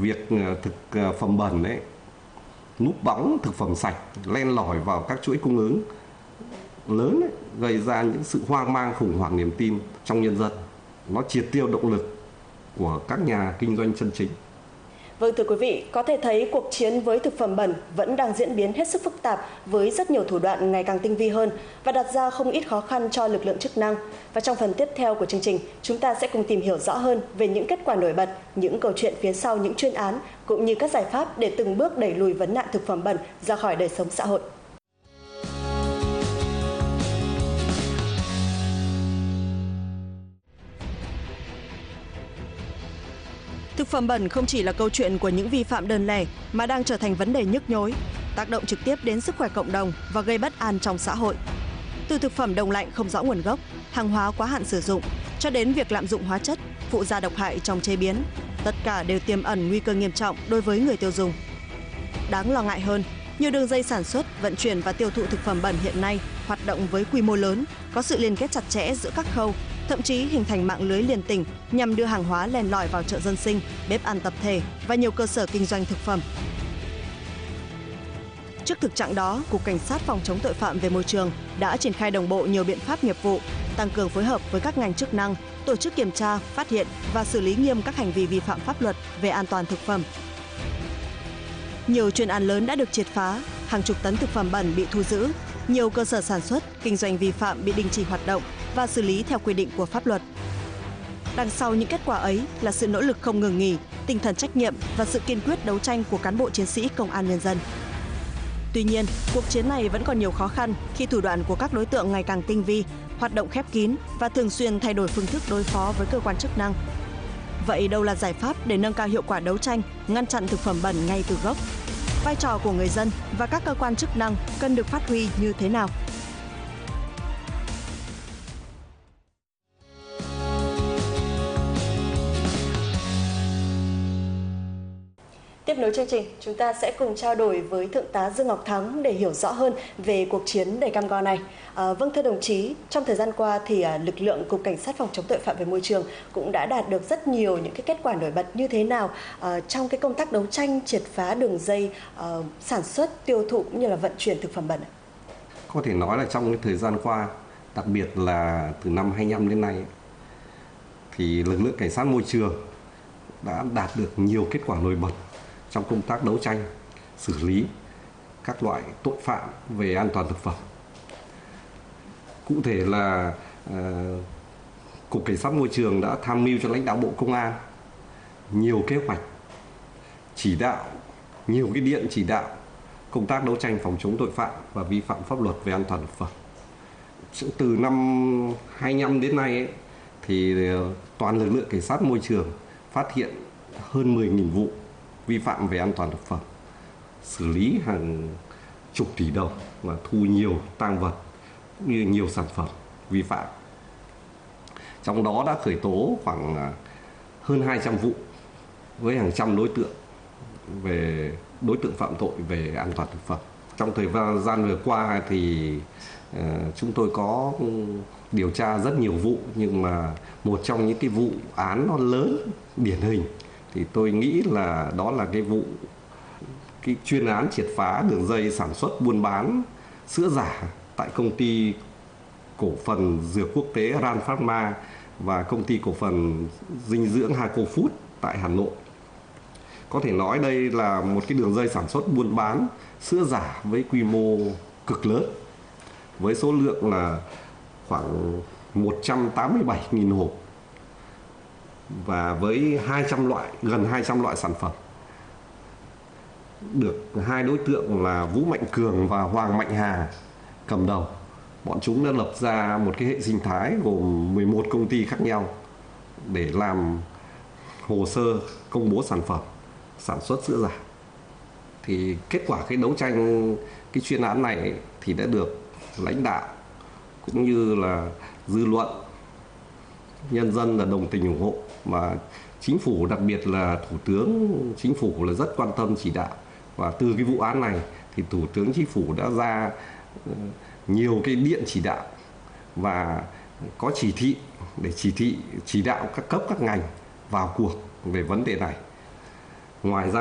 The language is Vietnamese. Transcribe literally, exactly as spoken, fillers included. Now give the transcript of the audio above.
việc thực phẩm bẩn đấy, núp bóng thực phẩm sạch len lỏi vào các chuỗi cung ứng lớn ấy, gây ra những sự hoang mang, khủng hoảng niềm tin trong nhân dân. Nó triệt tiêu động lực của các nhà kinh doanh chân chính. Vâng, thưa quý vị, có thể thấy cuộc chiến với thực phẩm bẩn vẫn đang diễn biến hết sức phức tạp với rất nhiều thủ đoạn ngày càng tinh vi hơn và đặt ra không ít khó khăn cho lực lượng chức năng. Và trong phần tiếp theo của chương trình, chúng ta sẽ cùng tìm hiểu rõ hơn về những kết quả nổi bật, những câu chuyện phía sau những chuyên án cũng như các giải pháp để từng bước đẩy lùi vấn nạn thực phẩm bẩn ra khỏi đời sống xã hội. Thực phẩm bẩn không chỉ là câu chuyện của những vi phạm đơn lẻ mà đang trở thành vấn đề nhức nhối, tác động trực tiếp đến sức khỏe cộng đồng và gây bất an trong xã hội. Từ thực phẩm đông lạnh không rõ nguồn gốc, hàng hóa quá hạn sử dụng, cho đến việc lạm dụng hóa chất, phụ gia độc hại trong chế biến, tất cả đều tiềm ẩn nguy cơ nghiêm trọng đối với người tiêu dùng. Đáng lo ngại hơn, nhiều đường dây sản xuất, vận chuyển và tiêu thụ thực phẩm bẩn hiện nay hoạt động với quy mô lớn, có sự liên kết chặt chẽ giữa các khâu, thậm chí hình thành mạng lưới liên tỉnh nhằm đưa hàng hóa len lỏi vào chợ dân sinh, bếp ăn tập thể và nhiều cơ sở kinh doanh thực phẩm. Trước thực trạng đó, Cục Cảnh sát phòng chống tội phạm về môi trường đã triển khai đồng bộ nhiều biện pháp nghiệp vụ, tăng cường phối hợp với các ngành chức năng, tổ chức kiểm tra, phát hiện và xử lý nghiêm các hành vi vi phạm pháp luật về an toàn thực phẩm. Nhiều chuyên án lớn đã được triệt phá, hàng chục tấn thực phẩm bẩn bị thu giữ, nhiều cơ sở sản xuất, kinh doanh vi phạm bị đình chỉ hoạt động và xử lý theo quy định của pháp luật. Đằng sau những kết quả ấy là sự nỗ lực không ngừng nghỉ, tinh thần trách nhiệm và sự kiên quyết đấu tranh của cán bộ chiến sĩ công an nhân dân. Tuy nhiên, cuộc chiến này vẫn còn nhiều khó khăn khi thủ đoạn của các đối tượng ngày càng tinh vi, hoạt động khép kín và thường xuyên thay đổi phương thức đối phó với cơ quan chức năng. Vậy đâu là giải pháp để nâng cao hiệu quả đấu tranh, ngăn chặn thực phẩm bẩn ngay từ gốc? Vai trò của người dân và các cơ quan chức năng cần được phát huy như thế nào? Tiếp nối chương trình, chúng ta sẽ cùng trao đổi với Thượng tá Dương Ngọc Thắng để hiểu rõ hơn về cuộc chiến đầy cam go này. À, vâng, thưa đồng chí, trong thời gian qua thì à, lực lượng Cục Cảnh sát phòng chống tội phạm về môi trường cũng đã đạt được rất nhiều những cái kết quả nổi bật như thế nào à, trong cái công tác đấu tranh triệt phá đường dây à, sản xuất, tiêu thụ cũng như là vận chuyển thực phẩm bẩn. Có thể nói là trong cái thời gian qua, đặc biệt là từ năm hai mươi lăm đến nay, thì lực lượng cảnh sát môi trường đã đạt được nhiều kết quả nổi bật trong công tác đấu tranh, xử lý các loại tội phạm về an toàn thực phẩm. Cụ thể là uh, Cục Cảnh sát môi trường đã tham mưu cho lãnh đạo Bộ Công an nhiều kế hoạch, chỉ đạo, nhiều cái điện chỉ đạo công tác đấu tranh phòng chống tội phạm và vi phạm pháp luật về an toàn thực phẩm. Từ năm hai mươi lăm đến nay ấy, thì toàn lực lượng cảnh sát môi trường phát hiện hơn mười nghìn vụ vi phạm về an toàn thực phẩm, xử lý hàng chục tỷ đồng và thu nhiều tang vật cũng như nhiều sản phẩm vi phạm. Trong đó đã khởi tố khoảng hơn hai trăm vụ với hàng trăm đối tượng về đối tượng phạm tội về an toàn thực phẩm. Trong thời gian vừa qua thì uh, chúng tôi có điều tra rất nhiều vụ, nhưng mà một trong những cái vụ án nó lớn điển hình thì tôi nghĩ là đó là cái vụ cái chuyên án triệt phá đường dây sản xuất buôn bán sữa giả tại công ty cổ phần dược quốc tế Ran Pharma và công ty cổ phần dinh dưỡng Haco Food tại Hà Nội. Có thể nói đây là một cái đường dây sản xuất buôn bán sữa giả với quy mô cực lớn, với số lượng là khoảng một trăm tám mươi bảy nghìn hộp và với hai trăm loại, gần hai trăm loại sản phẩm. Được hai đối tượng là Vũ Mạnh Cường và Hoàng Mạnh Hà cầm đầu. Bọn chúng đã lập ra một cái hệ sinh thái gồm mười một công ty khác nhau để làm hồ sơ công bố sản phẩm sản xuất sữa giả. Thì kết quả cái đấu tranh cái chuyên án này ấy, thì đã được lãnh đạo cũng như là dư luận, nhân dân là đồng tình ủng hộ, mà chính phủ, đặc biệt là Thủ tướng Chính phủ là rất quan tâm chỉ đạo. Và từ cái vụ án này thì Thủ tướng Chính phủ đã ra nhiều cái điện chỉ đạo và có chỉ thị để chỉ thị chỉ đạo các cấp các ngành vào cuộc về vấn đề này. Ngoài ra